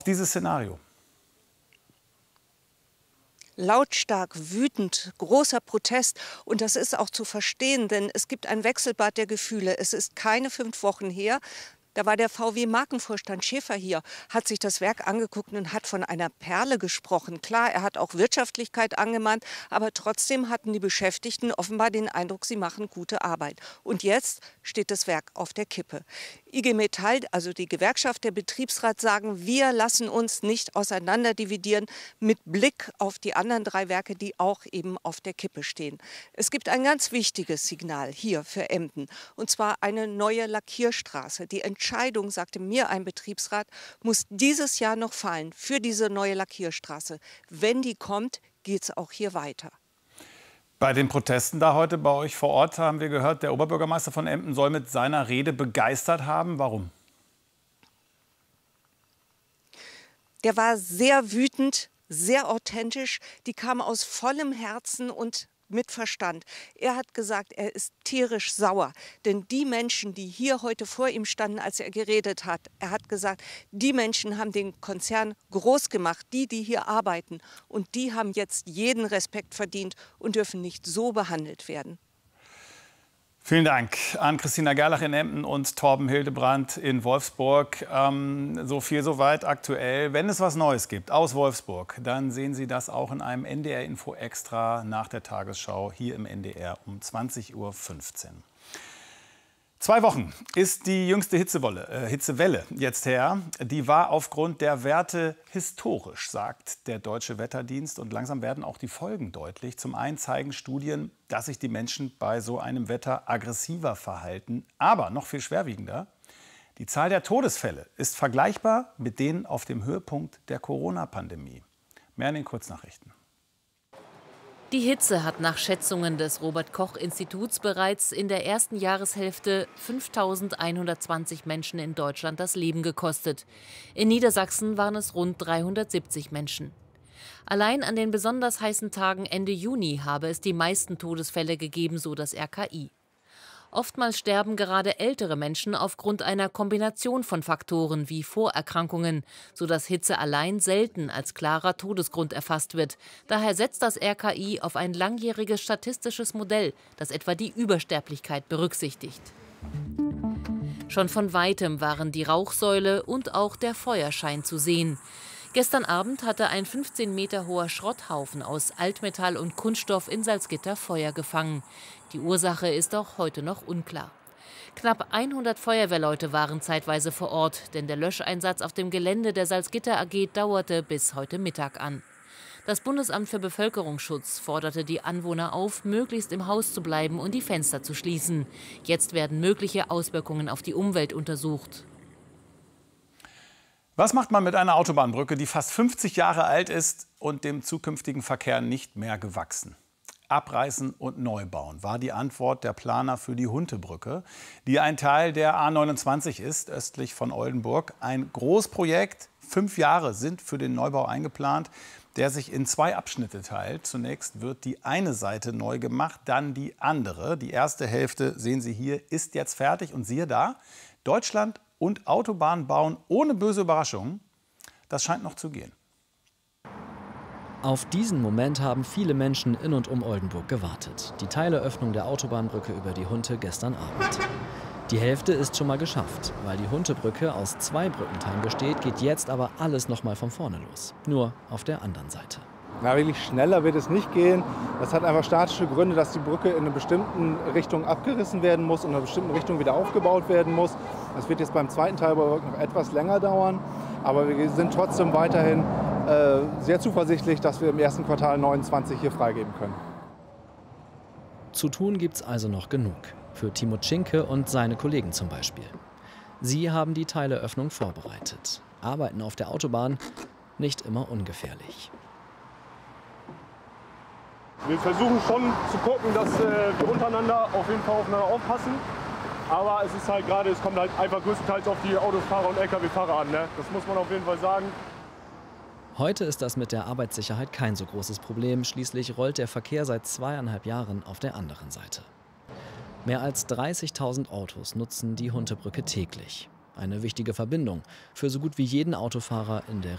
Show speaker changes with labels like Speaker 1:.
Speaker 1: Dieses Szenario.
Speaker 2: Lautstark, wütend, großer Protest. Und das ist auch zu verstehen, denn es gibt ein Wechselbad der Gefühle. Es ist keine 5 Wochen her. Da war der VW-Markenvorstand Schäfer hier, hat sich das Werk angeguckt und hat von einer Perle gesprochen. Klar, er hat auch Wirtschaftlichkeit angemahnt, aber trotzdem hatten die Beschäftigten offenbar den Eindruck, sie machen gute Arbeit. Und jetzt steht das Werk auf der Kippe. IG Metall, also die Gewerkschaft, der Betriebsrat sagen, wir lassen uns nicht auseinanderdividieren mit Blick auf die anderen 3 Werke, die auch eben auf der Kippe stehen. Es gibt ein ganz wichtiges Signal hier für Emden, und zwar eine neue Lackierstraße. Die Entscheidung, sagte mir ein Betriebsrat, muss dieses Jahr noch fallen für diese neue Lackierstraße. Wenn die kommt, geht es auch hier weiter.
Speaker 1: Bei den Protesten da heute bei euch vor Ort haben wir gehört, der Oberbürgermeister von Emden soll mit seiner Rede begeistert haben. Warum?
Speaker 2: Der war sehr wütend, sehr authentisch. Die kam aus vollem Herzen und mit Verstand. Er hat gesagt, er ist tierisch sauer. Denn die Menschen, die hier heute vor ihm standen, als er geredet hat, er hat gesagt, die Menschen haben den Konzern groß gemacht, die hier arbeiten. Und die haben jetzt jeden Respekt verdient und dürfen nicht so behandelt werden.
Speaker 1: Vielen Dank an Christina Gerlach in Emden und Torben Hildebrand in Wolfsburg. So viel soweit aktuell. Wenn es was Neues gibt aus Wolfsburg, dann sehen Sie das auch in einem NDR-Info Extra nach der Tagesschau hier im NDR um 20:15 Uhr. 2 Wochen ist die jüngste Hitzewelle jetzt her. Die war aufgrund der Werte historisch, sagt der Deutsche Wetterdienst. Und langsam werden auch die Folgen deutlich. Zum einen zeigen Studien, dass sich die Menschen bei so einem Wetter aggressiver verhalten. Aber noch viel schwerwiegender, die Zahl der Todesfälle ist vergleichbar mit denen auf dem Höhepunkt der Corona-Pandemie. Mehr in den Kurznachrichten.
Speaker 3: Die Hitze hat nach Schätzungen des Robert-Koch-Instituts bereits in der ersten Jahreshälfte 5.120 Menschen in Deutschland das Leben gekostet. In Niedersachsen waren es rund 370 Menschen. Allein an den besonders heißen Tagen Ende Juni habe es die meisten Todesfälle gegeben, so das RKI. Oftmals sterben gerade ältere Menschen aufgrund einer Kombination von Faktoren wie Vorerkrankungen, sodass Hitze allein selten als klarer Todesgrund erfasst wird. Daher setzt das RKI auf ein langjähriges statistisches Modell, das etwa die Übersterblichkeit berücksichtigt. Schon von weitem waren die Rauchsäule und auch der Feuerschein zu sehen. Gestern Abend hatte ein 15 Meter hoher Schrotthaufen aus Altmetall und Kunststoff in Salzgitter Feuer gefangen. Die Ursache ist auch heute noch unklar. Knapp 100 Feuerwehrleute waren zeitweise vor Ort, denn der Löscheinsatz auf dem Gelände der Salzgitter AG dauerte bis heute Mittag an. Das Bundesamt für Bevölkerungsschutz forderte die Anwohner auf, möglichst im Haus zu bleiben und die Fenster zu schließen. Jetzt werden mögliche Auswirkungen auf die Umwelt untersucht.
Speaker 1: Was macht man mit einer Autobahnbrücke, die fast 50 Jahre alt ist und dem zukünftigen Verkehr nicht mehr gewachsen? Abreißen und neu bauen war die Antwort der Planer für die Huntebrücke, die ein Teil der A29 ist, östlich von Oldenburg. Ein Großprojekt, 5 Jahre sind für den Neubau eingeplant, der sich in 2 Abschnitte teilt. Zunächst wird die eine Seite neu gemacht, dann die andere. Die erste Hälfte, sehen Sie hier, ist jetzt fertig. Und siehe da, Deutschland und Autobahn bauen ohne böse Überraschungen. Das scheint noch zu gehen.
Speaker 4: Auf diesen Moment haben viele Menschen in und um Oldenburg gewartet. Die Teileröffnung der Autobahnbrücke über die Hunte gestern Abend. Die Hälfte ist schon mal geschafft. Weil die Huntebrücke aus 2 Brückenteilen besteht, geht jetzt aber alles noch mal von vorne los. Nur auf der anderen Seite.
Speaker 5: Na, wirklich schneller wird es nicht gehen. Das hat einfach statische Gründe, dass die Brücke in einer bestimmten Richtung abgerissen werden muss und in einer bestimmten Richtung wieder aufgebaut werden muss. Das wird jetzt beim zweiten Teilbauwerk noch etwas länger dauern. Aber wir sind trotzdem weiterhin sehr zuversichtlich, dass wir im ersten Quartal 29 hier freigeben können.
Speaker 4: Zu tun gibt's also noch genug. Für Timo Tschinke und seine Kollegen zum Beispiel. Sie haben die Teileröffnung vorbereitet. Arbeiten auf der Autobahn nicht immer ungefährlich.
Speaker 6: Wir versuchen schon zu gucken, dass wir untereinander auf jeden Fall aufeinander aufpassen. Aber es ist halt gerade, es kommt halt einfach größtenteils auf die Autofahrer und Lkw-Fahrer an. Ne? Das muss man auf jeden Fall sagen.
Speaker 4: Heute ist das mit der Arbeitssicherheit kein so großes Problem. Schließlich rollt der Verkehr seit 2,5 Jahren auf der anderen Seite. Mehr als 30.000 Autos nutzen die Huntebrücke täglich. Eine wichtige Verbindung für so gut wie jeden Autofahrer in der